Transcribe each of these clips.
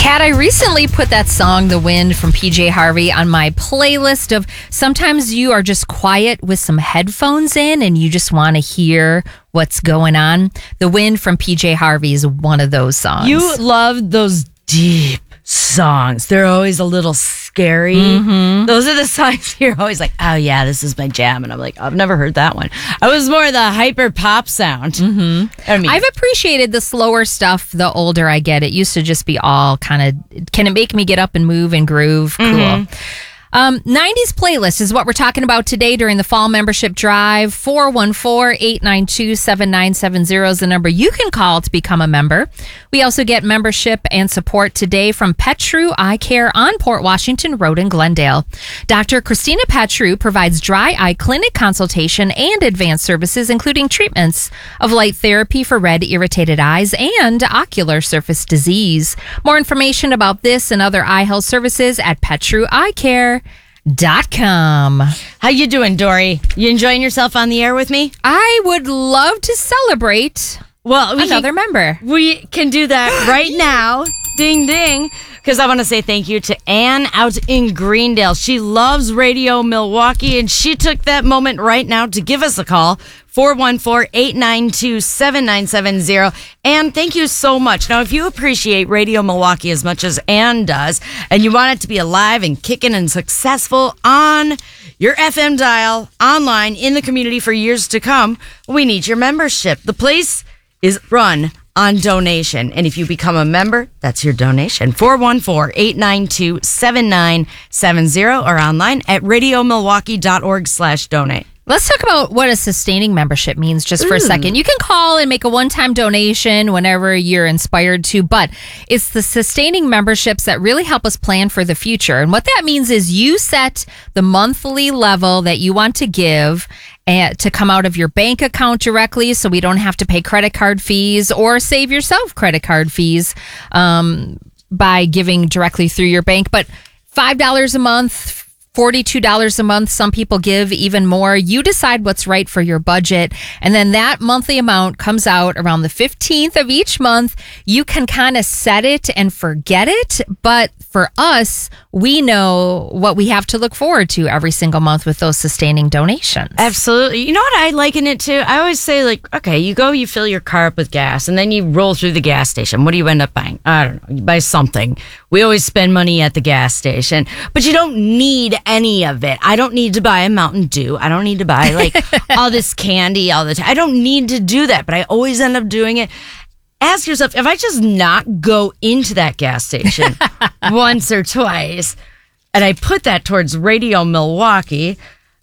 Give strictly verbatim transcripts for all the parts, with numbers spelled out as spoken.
Kat, I recently put that song, The Wind from P J Harvey, on my playlist of sometimes you are just quiet with some headphones in and you just want to hear what's going on. The Wind from P J Harvey is one of those songs. You love those deep songs. They're always a little scary. Mm-hmm. Those are the songs you're always like, oh yeah, this is my jam. And I'm like, I've never heard that one. I was more the hyper pop sound. Mm-hmm. I mean, I've appreciated the slower stuff the older I get. It used to just be all kind of, can it make me get up and move and groove? Cool. Mm-hmm. Um, nineties playlist is what we're talking about today during the fall membership drive. four one four, eight nine two, seven nine seven zero is the number you can call to become a member. We also get membership and support today from Petru Eye Care on Port Washington Road in Glendale. Doctor Christina Petru provides dry eye clinic consultation and advanced services, including treatments of light therapy for red irritated eyes and ocular surface disease. More information about this and other eye health services at Petru Eye Care. Dot com. how you doing, Dory? You enjoying yourself on the air with me? I would love to celebrate Well, we another can, member. We can do that right now. Ding, ding. Because I want to say thank you to Ann out in Greendale. She loves Radio Milwaukee, and she took that moment right now to give us a call. four one four, eight nine two, seven nine seven zero. Ann, thank you so much. Now, if you appreciate Radio Milwaukee as much as Ann does, and you want it to be alive and kicking and successful on your F M dial, online, in the community for years to come, we need your membership. The place is run on donation. And if you become a member, that's your donation. four one four, eight nine two, seven nine seven zero or online at radiomilwaukee.org slash donate. Let's talk about what a sustaining membership means just for Ooh. a second. You can call and make a one-time donation whenever you're inspired to, but it's the sustaining memberships that really help us plan for the future. And what that means is you set the monthly level that you want to give and to come out of your bank account directly, so we don't have to pay credit card fees or save yourself credit card fees um, by giving directly through your bank. But five dollars a month, forty-two dollars a month. Some people give even more. You decide what's right for your budget. And then that monthly amount comes out around the fifteenth of each month. You can kind of set it and forget it. But for us, we know what we have to look forward to every single month with those sustaining donations. Absolutely. You know what I liken it to? I always say, like, okay, you go, you fill your car up with gas, and then you roll through the gas station. What do you end up buying? I don't know. You buy something. We always spend money at the gas station, but you don't need any of it. I don't need to buy a Mountain Dew. I don't need to buy, like, all this candy all the time. I don't need to do that, but I always end up doing it. Ask yourself, if I just not go into that gas station once or twice, and I put that towards Radio Milwaukee,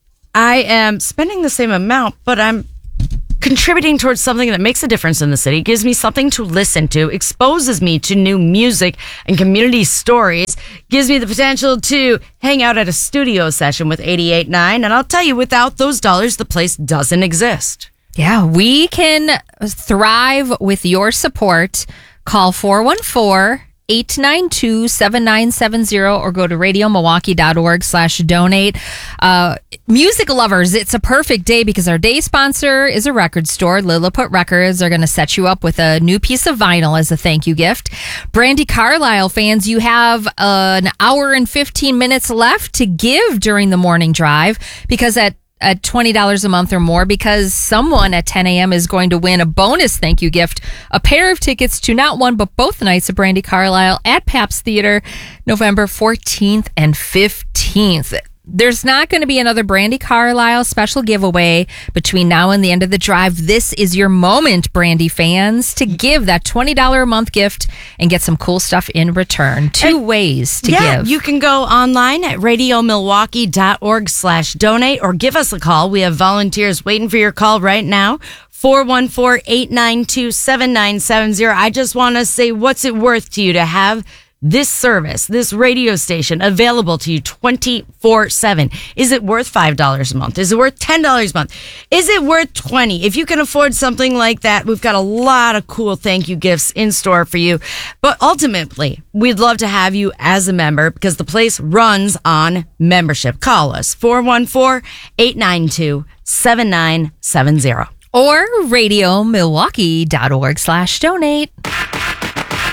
I am spending the same amount, but I'm contributing towards something that makes a difference in the city, gives me something to listen to, exposes me to new music and community stories, gives me the potential to hang out at a studio session with eighty-eight point nine. And I'll tell you, without those dollars, the place doesn't exist. Yeah, we can thrive with your support. Call four one four, eight nine two, seven nine seven zero or go to radiomilwaukee.org slash donate. Uh, music lovers, it's a perfect day because our day sponsor is a record store. Lilliput Records. They're going to set you up with a new piece of vinyl as a thank you gift. Brandi Carlile fans, you have an hour and fifteen minutes left to give during the morning drive because at at twenty dollars a month or more, because someone at ten a.m. is going to win a bonus thank you gift, a pair of tickets to not one but both nights of Brandi Carlile at Pabst Theater, November fourteenth and fifteenth. There's not going to be another Brandi Carlile special giveaway between now and the end of the drive. This is your moment, Brandi fans, to give that twenty dollars a month gift and get some cool stuff in return. Two and, ways to yeah, give. You can go online at radiomilwaukee.org slash donate or give us a call. We have volunteers waiting for your call right now. four one four, eight nine two, seven nine seven zero. I just want to say, what's it worth to you to have this service, this radio station available to you twenty-four seven? Is it worth five dollars a month? Is it worth ten dollars a month? Is it worth twenty dollars? If you can afford something like that, we've got a lot of cool thank you gifts in store for you. But ultimately, we'd love to have you as a member because the place runs on membership. Call us, four one four, eight nine two, seven nine seven zero. Or radiomilwaukee.org slash donate.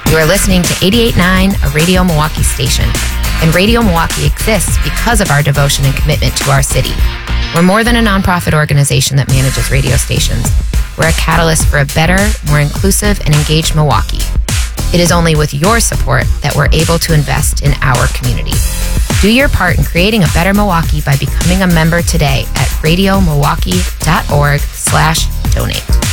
You are listening to eighty-eight point nine, a Radio Milwaukee station. And Radio Milwaukee exists because of our devotion and commitment to our city. We're more than a nonprofit organization that manages radio stations. We're a catalyst for a better, more inclusive, and engaged Milwaukee. It is only with your support that we're able to invest in our community. Do your part in creating a better Milwaukee by becoming a member today at radiomilwaukee.org slash donate.